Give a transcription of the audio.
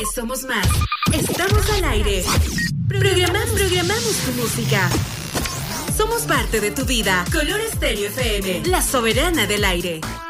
somos más. Estamos al aire. Programamos tu música. Somos parte de tu vida. Color Estéreo FM, la soberana del aire.